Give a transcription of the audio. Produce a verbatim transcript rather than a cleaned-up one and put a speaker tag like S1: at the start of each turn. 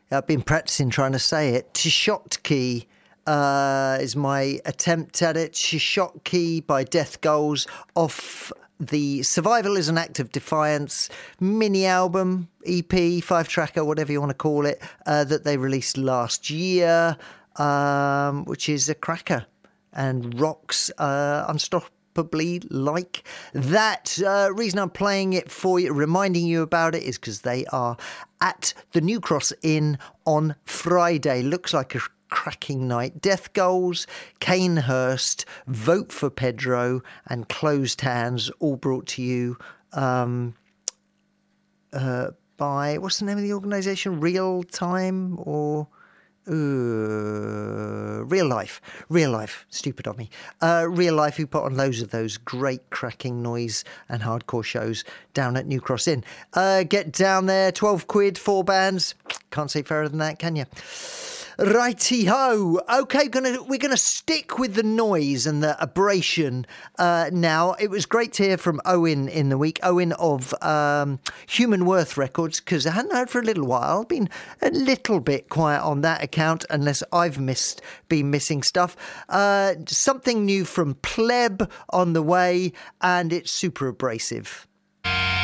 S1: I've been practicing trying to say it. Tshotki uh, is my attempt at it. Tshotki by Death Goals off the Survival is an Act of Defiance mini album, E P, five tracker, whatever you want to call it, uh, that they released last year, um, which is a cracker and rocks uh, unstoppably like that. Uh, reason I'm playing it for you, reminding you about it, is because they are at the New Cross Inn on Friday. Looks like a cracking night. Death Goals, Canehurst, Vote for Pedro, and Closed Hands, all brought to you um, uh, by, what's the name of the organisation? Real Time or uh, Real Life? Real Life. Stupid of me. Uh, Real Life, who put on loads of those great cracking noise and hardcore shows down at New Cross Inn. Uh, get down there, twelve quid, four bands. Can't say fairer than that, can you? Righty-ho. Okay, gonna, we're going to stick with the noise and the abrasion uh, now. It was great to hear from Owen in the week. Owen of um, Human Worth Records, because I hadn't heard for a little while. Been a little bit quiet on that account, unless I've missed, been missing stuff. Uh, something new from Pleb on the way, and it's super abrasive.